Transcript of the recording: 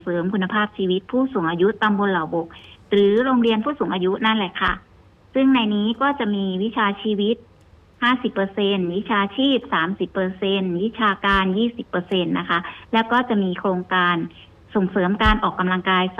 เสริมคุณภาพชีวิตผู้สูงอายุตำบลเหล่าบกหรือโรงเรียนผู้สูงอายุนั่นแหละค่ะซึ่งในนี้ก็จะมีวิชาชีวิต 50% วิชาชีพ 30% วิชาการ 20% นะคะแล้วก็จะมีโครงการส่งเสริมการออกกำลังกาย